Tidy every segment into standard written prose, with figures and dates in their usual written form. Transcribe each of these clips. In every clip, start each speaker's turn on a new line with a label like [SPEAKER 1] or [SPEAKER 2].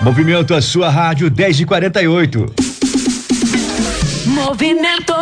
[SPEAKER 1] Movimento a sua rádio 10h48.
[SPEAKER 2] Movimento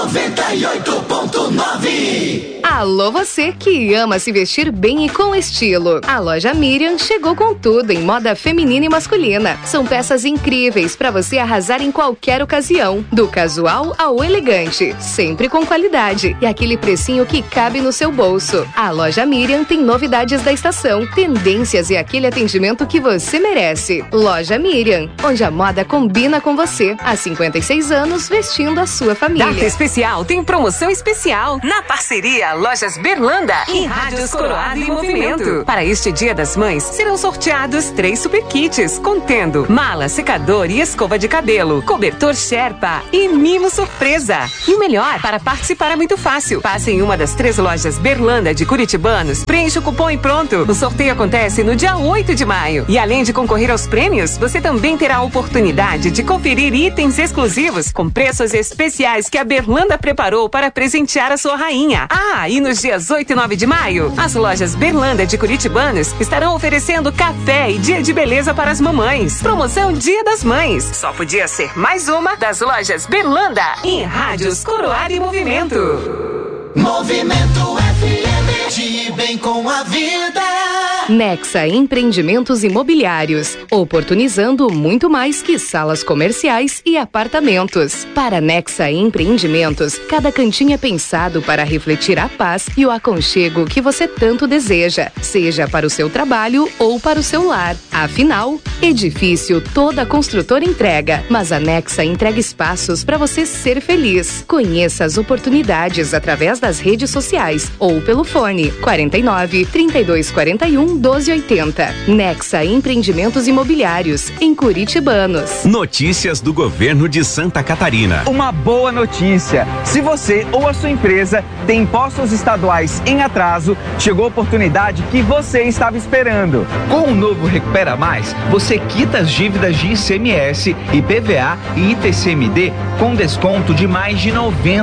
[SPEAKER 3] 98.9.
[SPEAKER 4] Alô, você que ama se vestir bem e com estilo. A loja Miriam chegou com tudo em moda feminina e masculina. São peças incríveis para você arrasar em qualquer ocasião, do casual ao elegante, sempre com qualidade e aquele precinho que cabe no seu bolso. A loja Miriam tem novidades da estação, tendências e aquele atendimento que você merece. Loja Miriam, onde a moda combina com você. Há 56 anos vestindo a sua família.
[SPEAKER 2] Data especial tem promoção especial na parceria Lojas Berlanda e Rádios Coroado em Movimento. Para este Dia das Mães, serão sorteados 3 super kits, contendo mala, secador e escova de cabelo, cobertor Sherpa e mimo surpresa. E o melhor, para participar é muito fácil. Passe em uma das 3 lojas Berlanda de Curitibanos, preencha o cupom e pronto. O sorteio acontece no dia 8 de maio. E além de concorrer aos prêmios, você também terá a oportunidade de conferir itens exclusivos com preços especiais que a Berlanda preparou para presentear a sua rainha. E nos dias 8 e 9 de maio, as lojas Berlanda de Curitibanos estarão oferecendo café e dia de beleza para as mamães. Promoção Dia das Mães. Só podia ser mais uma das lojas Berlanda e Rádios Coroado em Movimento.
[SPEAKER 3] Movimento FM, de bem com a vida.
[SPEAKER 4] Nexa Empreendimentos Imobiliários, oportunizando muito mais que salas comerciais e apartamentos. Para Nexa Empreendimentos, cada cantinho é pensado para refletir a paz e o aconchego que você tanto deseja, seja para o seu trabalho ou para o seu lar. Afinal, edifício toda construtora entrega, mas a Nexa entrega espaços para você ser feliz. Conheça as oportunidades através das redes sociais ou pelo fone 49 3241 1280. Nexa Empreendimentos Imobiliários, em Curitibanos.
[SPEAKER 5] Notícias do governo de Santa Catarina.
[SPEAKER 6] Uma boa notícia. Se você ou a sua empresa tem impostos estaduais em atraso, chegou a oportunidade que você estava esperando.
[SPEAKER 7] Com o novo Recupera Mais, você quita as dívidas de ICMS, IPVA e ITCMD com desconto de mais de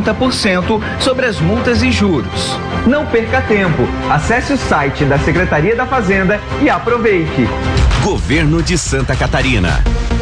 [SPEAKER 7] 90% sobre as multas e juros.
[SPEAKER 6] Não perca tempo. Acesse o site da Secretaria da Fazenda e aproveite.
[SPEAKER 5] Governo de Santa Catarina.